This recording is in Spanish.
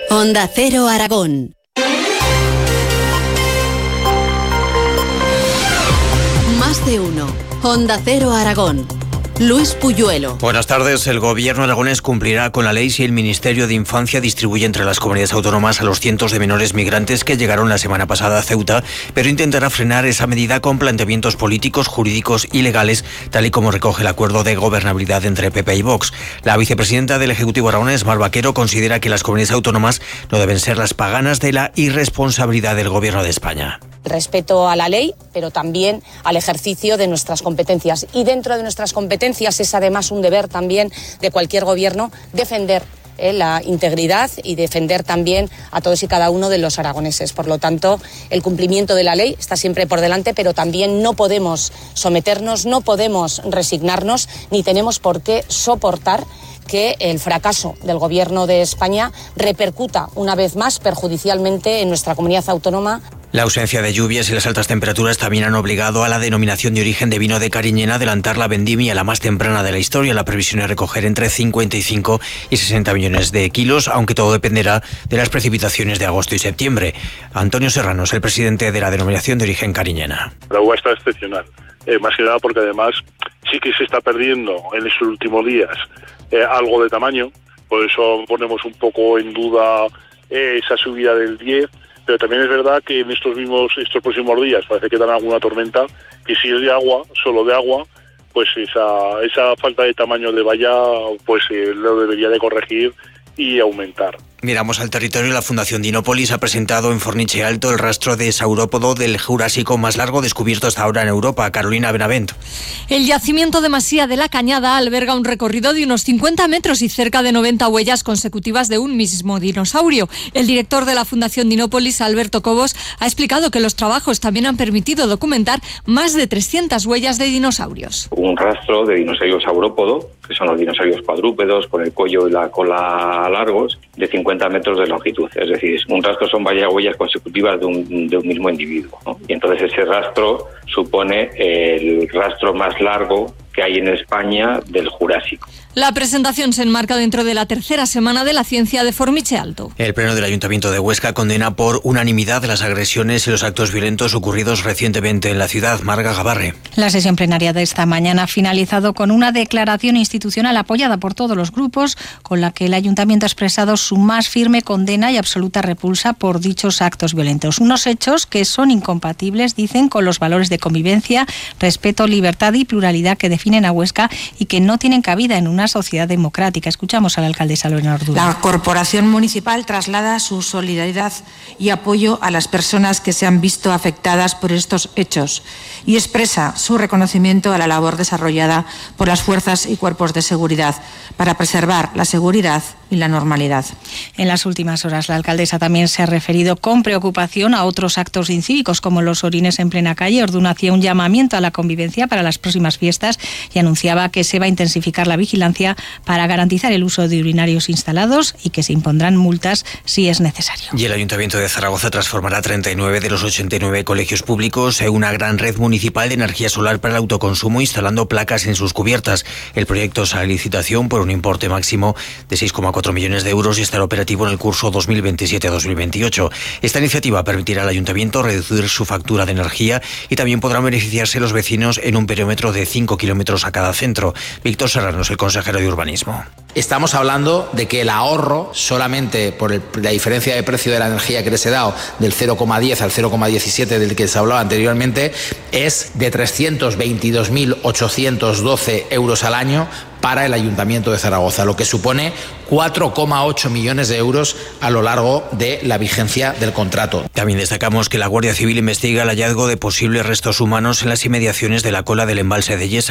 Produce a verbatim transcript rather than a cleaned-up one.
Onda Cero Aragón. Más de uno. Onda Cero Aragón. Luis Puyuelo. Buenas tardes. El gobierno aragonés cumplirá con la ley si el Ministerio de Infancia distribuye entre las comunidades autónomas a los cientos de menores migrantes que llegaron la semana pasada a Ceuta, pero intentará frenar esa medida con planteamientos políticos, jurídicos y legales, tal y como recoge el acuerdo de gobernabilidad entre P P y Vox. La vicepresidenta del Ejecutivo aragonés, Mar Vaquero, considera que las comunidades autónomas no deben ser las paganas de la irresponsabilidad del gobierno de España. Respeto a la ley, pero también al ejercicio de nuestras competencias. Y dentro de nuestras competencias es además un deber también de cualquier gobierno defender eh, la integridad y defender también a todos y cada uno de los aragoneses. Por lo tanto, el cumplimiento de la ley está siempre por delante, pero también no podemos someternos, no podemos resignarnos, ni tenemos por qué soportar que el fracaso del Gobierno de España repercuta una vez más perjudicialmente en nuestra comunidad autónoma. La ausencia de lluvias y las altas temperaturas también han obligado a la denominación de origen de vino de Cariñena a adelantar la vendimia, la más temprana de la historia. La previsión es recoger entre cincuenta y cinco y sesenta millones de kilos, aunque todo dependerá de las precipitaciones de agosto y septiembre. Antonio Serrano es el presidente de la denominación de origen Cariñena. La uva está excepcional, eh, más que nada porque además sí que se está perdiendo en estos últimos días eh, algo de tamaño, por eso ponemos un poco en duda eh, esa subida del diez. Pero también es verdad que en estos mismos, estos próximos días parece que dan alguna tormenta, que si es de agua, solo de agua, pues esa, esa falta de tamaño de valla, pues eh, lo debería de corregir y aumentar. Miramos al territorio. La Fundación Dinópolis ha presentado en Forniche Alto el rastro de saurópodo del Jurásico más largo descubierto hasta ahora en Europa. Carolina Benavent. El yacimiento de Masía de la Cañada alberga un recorrido de unos cincuenta metros y cerca de noventa huellas consecutivas de un mismo dinosaurio. El director de la Fundación Dinópolis, Alberto Cobos, ha explicado que los trabajos también han permitido documentar más de trescientas huellas de dinosaurios. Un rastro de dinosaurio saurópodo, que son los dinosaurios cuadrúpedos, con el cuello y la cola largos, de cincuenta metros de longitud. Es decir, un rastro son varias huellas consecutivas de un, de un mismo individuo, ¿no? Y entonces ese rastro supone el rastro más largo que hay en España del Jurásico. La presentación se enmarca dentro de la tercera semana de la ciencia de Formiche Alto. El Pleno del Ayuntamiento de Huesca condena por unanimidad las agresiones y los actos violentos ocurridos recientemente en la ciudad. Marga Gabarre. La sesión plenaria de esta mañana ha finalizado con una declaración institucional apoyada por todos los grupos, con la que el Ayuntamiento ha expresado su más firme condena y absoluta repulsa por dichos actos violentos. Unos hechos que son incompatibles, dicen, con los valores de convivencia, respeto, libertad y pluralidad que definen a Huesca y que no tienen cabida en una sociedad democrática. Escuchamos a la alcaldesa Lorena Ordura. La Corporación Municipal traslada su solidaridad y apoyo a las personas que se han visto afectadas por estos hechos y expresa su reconocimiento a la labor desarrollada por las fuerzas y cuerpos de seguridad para preservar la seguridad y la normalidad. En las últimas horas, la alcaldesa también se ha referido con preocupación a otros actos incívicos, como los orines en plena calle. Orduna hacía un llamamiento a la convivencia para las próximas fiestas y anunciaba que se va a intensificar la vigilancia para garantizar el uso de urinarios instalados y que se impondrán multas si es necesario. Y el Ayuntamiento de Zaragoza transformará treinta y nueve de los ochenta y nueve colegios públicos en una gran red municipal de energía solar para el autoconsumo, instalando placas en sus cubiertas. El proyecto sale a licitación por un importe máximo de seis coma cuatro millones de euros y estará operativo en el curso dos mil veintisiete dos mil veintiocho. Esta iniciativa permitirá al Ayuntamiento reducir su factura de energía y también podrán beneficiarse los vecinos en un perímetro de cinco kilómetros a cada centro. Víctor Serrano es el consejero de Urbanismo. Estamos hablando de que el ahorro, solamente por el, la diferencia de precio de la energía que les he dado, del cero coma diez al cero coma diecisiete del que se hablaba anteriormente, es de trescientos veintidós mil ochocientos doce euros al año para el Ayuntamiento de Zaragoza, lo que supone cuatro coma ocho millones de euros a lo largo de la vigencia del contrato. También destacamos que la Guardia Civil investiga el hallazgo de posibles restos humanos en las inmediaciones de la cola del embalse de Yesa.